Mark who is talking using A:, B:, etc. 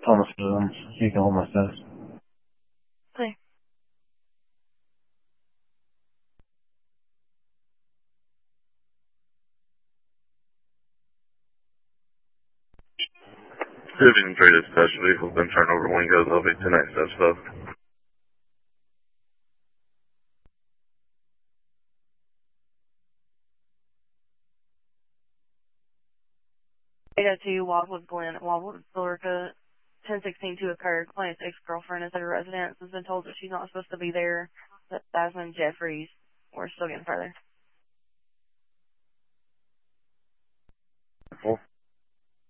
A: Thomas Jones. You can hold my status.
B: Okay.
C: Division 3 dispatch vehicle's been turned over. When goes over 10 access above.
B: 802 Wildwood Glen, Wildwood, Billerica, 1016 to occur. Client's ex-girlfriend is at her residence. Has been told that she's not supposed to be there. That's Jasmine Jeffries. We're still getting further.
C: Cool.